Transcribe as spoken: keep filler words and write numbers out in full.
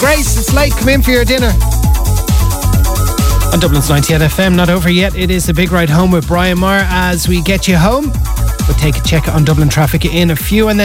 Grace, it's late. Come in for your dinner. On Dublin's ninety-eight F M, not over yet. It is the big ride home with Brian Maher as we get you home. We'll take a check on Dublin traffic in a few, and then